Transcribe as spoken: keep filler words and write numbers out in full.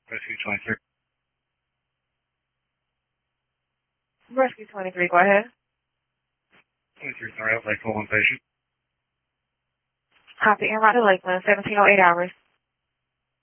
Rescue twenty-three. Rescue twenty-three, go ahead. twenty-three, sorry, I'd like for one patient. Copy, en route to Lakeland, seventeen oh eight hours.